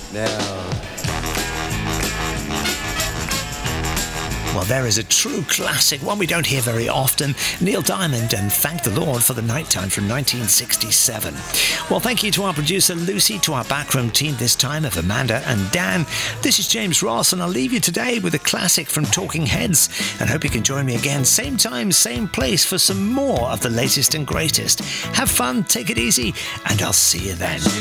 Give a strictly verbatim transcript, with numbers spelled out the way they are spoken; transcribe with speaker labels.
Speaker 1: Now.
Speaker 2: Well, there is a true classic, one we don't hear very often. Neil Diamond and Thank the Lord for the Nighttime from nineteen sixty-seven. Well, thank you to our producer Lucy, to our backroom team this time of Amanda and Dan. This is James Ross, and I'll leave you today with a classic from Talking Heads, and hope you can join me again, same time, same place, for some more of the latest and greatest. Have fun, take it easy, and I'll see you then.